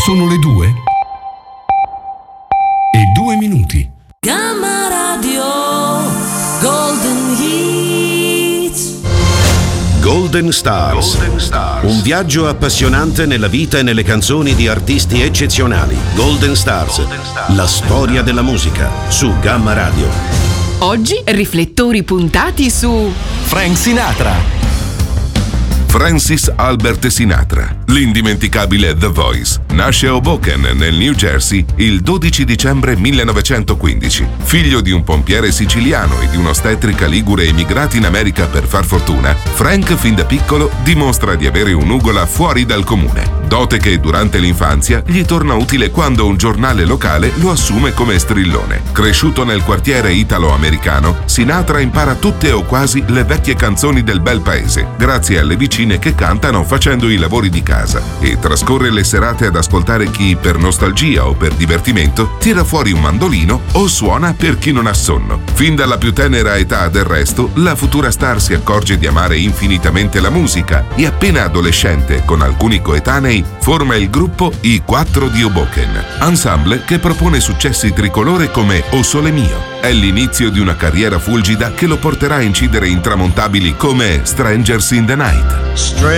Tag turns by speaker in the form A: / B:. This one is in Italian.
A: Sono le 2:02.
B: Gamma Radio Golden Hits.
C: Golden Stars. Un viaggio appassionante nella vita e nelle canzoni di artisti eccezionali. Golden Stars. La storia della musica su Gamma Radio.
D: Oggi riflettori puntati su
E: Frank Sinatra. Francis Albert Sinatra, l'indimenticabile The Voice, nasce a Hoboken, nel New Jersey, il 12 dicembre 1915. Figlio di un pompiere siciliano e di un'ostetrica ligure emigrati in America per far fortuna, Frank fin da piccolo dimostra di avere un'ugola fuori dal comune. Dote che durante l'infanzia gli torna utile quando un giornale locale lo assume come strillone. Cresciuto nel quartiere italo-americano, Sinatra impara tutte o quasi le vecchie canzoni del bel paese, grazie alle vicine che cantano facendo i lavori di casa, e trascorre le serate ad ascoltare chi, per nostalgia o per divertimento, tira fuori un mandolino o suona per chi non ha sonno. Fin dalla più tenera età, del resto, la futura star si accorge di amare infinitamente la musica e appena adolescente, con alcuni coetanei, forma il gruppo I Quattro di Hoboken, ensemble che propone successi tricolore come O Sole Mio. È l'inizio di una carriera fulgida che lo porterà a incidere intramontabili come Strangers in the Night.